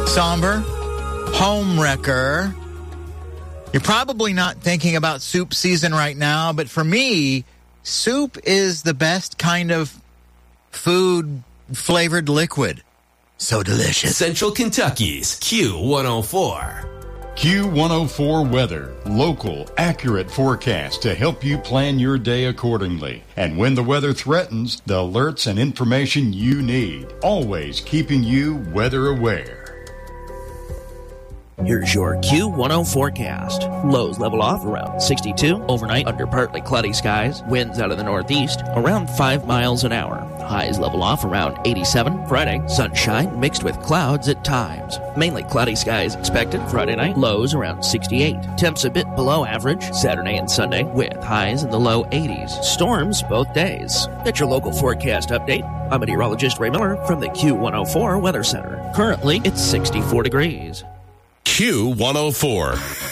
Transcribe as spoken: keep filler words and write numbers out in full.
somber, home wrecker. You're probably not thinking about soup season right now, but for me, soup is the best kind of food-flavored liquid. So delicious. Central Kentucky's Q one oh four. Q one oh four weather. Local, accurate forecast to help you plan your day accordingly. And when the weather threatens, the alerts and information you need. Always keeping you weather aware. Here's your Q one oh forecast. Lows level off around sixty-two. Overnight under partly cloudy skies. Winds out of the northeast around five miles an hour. Highs level off around eighty-seven. Friday, sunshine mixed with clouds at times. Mainly cloudy skies expected Friday night. Lows around sixty-eight. Temps a bit below average Saturday and Sunday with highs in the low eighties. Storms both days. That's your local forecast update. I'm meteorologist Ray Miller from the Q one oh four Weather Center. Currently, it's sixty-four degrees. Q one oh four.